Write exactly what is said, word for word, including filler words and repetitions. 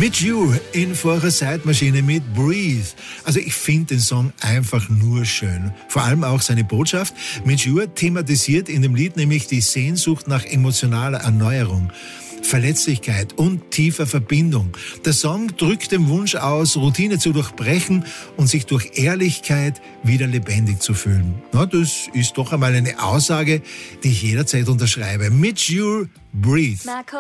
Mit You in vorher Zeitmaschine mit Breathe. Also ich finde den Song einfach nur schön. Vor allem auch seine Botschaft. Mit You thematisiert in dem Lied nämlich die Sehnsucht nach emotionaler Erneuerung, Verletzlichkeit und tiefer Verbindung. Der Song drückt den Wunsch aus, Routine zu durchbrechen und sich durch Ehrlichkeit wieder lebendig zu fühlen. Na, das ist doch einmal eine Aussage, die ich jederzeit unterschreibe. Mit You, Breathe.